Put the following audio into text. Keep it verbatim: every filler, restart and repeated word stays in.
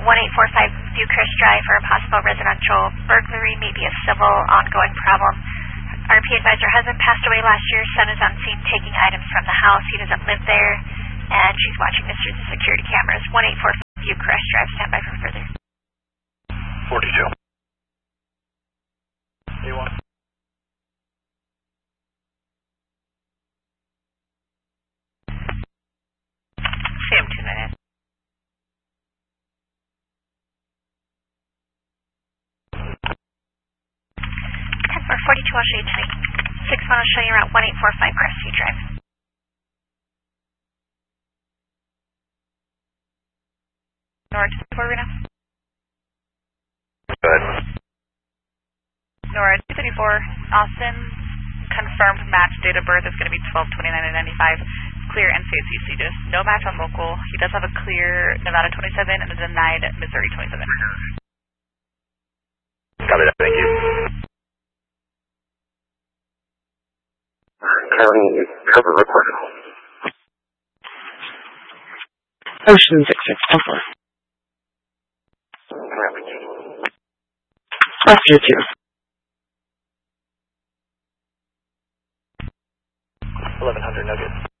one eight four five Bucharest Drive for a possible residential burglary, maybe a civil ongoing problem. R P advisor husband passed away last year. Son is on scene taking items from the house. He doesn't live there, and she's watching this through the security cameras. one eight four five Bucharest Drive. Stand by for further. forty-two. A one. Sam, two minutes. ten four forty-two, I'll show you tonight. six one, I'll show you around one eight four five Crestview Drive. Nora, two thirty-four right now? Go ahead. Nora, two thirty-four, Austin, confirmed match date of birth is going to be twelve twenty-nine and ninety-five. Clear N C S C, just no match on local. He does have a clear Nevada twenty-seven and a denied Missouri twenty-seven. Copy that, thank you. County cover reported. Ocean six six four four. After two. eleven hundred, no good.